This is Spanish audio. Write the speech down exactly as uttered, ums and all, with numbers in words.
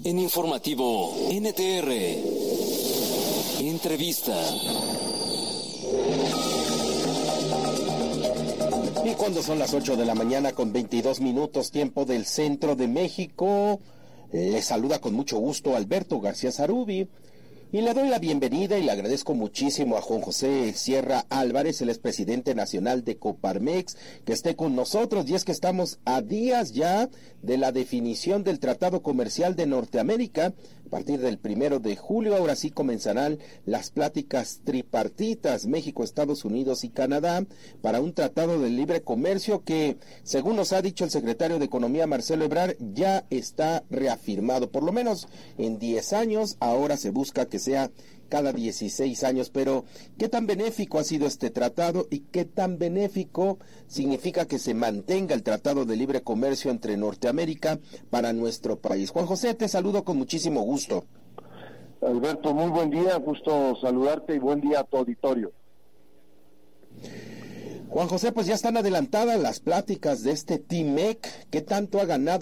En Informativo N T R, entrevista. Y cuando son las ocho de la mañana con veintidós minutos, tiempo del centro de México, les saluda con mucho gusto Alberto García Zarubi. Y le doy la bienvenida y le agradezco muchísimo a Juan José Sierra Álvarez, el expresidente nacional de Coparmex, que esté con nosotros. Y es que estamos a días ya de la definición del Tratado Comercial de Norteamérica. A partir del primero de julio, ahora sí comenzarán las pláticas tripartitas, México, Estados Unidos y Canadá, para un tratado de libre comercio que, según nos ha dicho el secretario de Economía, Marcelo Ebrard, ya está reafirmado, por lo menos en diez años. Ahora se busca que sea cada dieciséis años, pero ¿qué tan benéfico ha sido este tratado y qué tan benéfico significa que se mantenga el Tratado de Libre Comercio entre Norteamérica para nuestro país? Juan José, te saludo con muchísimo gusto. Alberto, muy buen día, gusto saludarte y buen día a tu auditorio. Juan José, pues ya están adelantadas las pláticas de este T M E C. ¿Qué tanto ha ganado